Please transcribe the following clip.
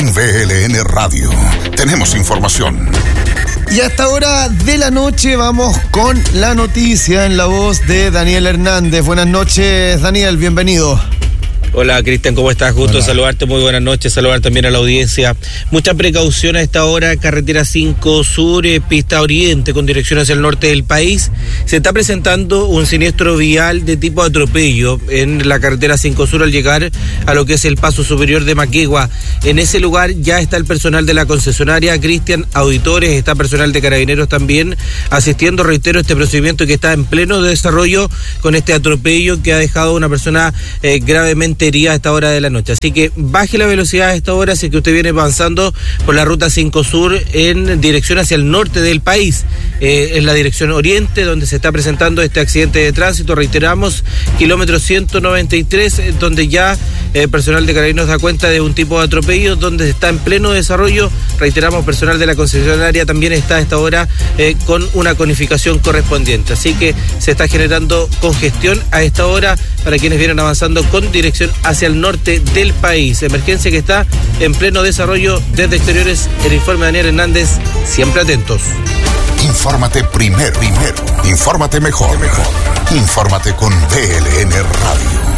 en VLN Radio. Tenemos información. Y a esta hora de la noche vamos con la noticia en la voz de Daniel Hernández. Buenas noches, Daniel, bienvenido. Hola Cristian, ¿cómo estás? Gusto saludarte, muy buenas noches, saludar también a la audiencia. Mucha precaución a esta hora, carretera 5 Sur, pista oriente con dirección hacia el norte del país. Se está presentando un siniestro vial de tipo atropello en la carretera 5 Sur al llegar a lo que es el paso superior de Maquegua. En ese lugar ya está el personal de la concesionaria, Cristian, auditores, está personal de Carabineros también asistiendo, reitero, este procedimiento que está en pleno desarrollo con este atropello que ha dejado a una persona gravemente herida a esta hora de la noche. Así que baje la velocidad a esta hora si es que usted viene avanzando por la ruta 5 Sur en dirección hacia el norte del país. Es la dirección oriente donde se está presentando este accidente de tránsito. Reiteramos, kilómetro 193, donde ya personal de Carabineros da cuenta de un tipo de atropello donde está en pleno desarrollo. Reiteramos, personal de la concesionaria también está a esta hora con una conificación correspondiente. Así que se está generando congestión a esta hora para quienes vienen avanzando con dirección hacia el norte del país. Emergencia que está en pleno desarrollo desde exteriores. El informe de Daniel Hernández, siempre atentos. Infórmate primero. Infórmate mejor. Infórmate con VLN Radio.